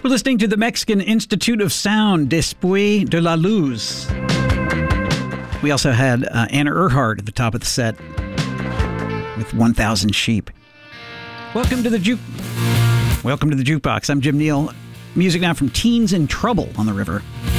We're listening to the Mexican Institute of Sound, Después de la Luz. We also had Anna Earhart at the top of the set with 1,000 Sheep. Welcome to the Jukebox. I'm Jim Neal. Music now from Teens in Trouble on the River.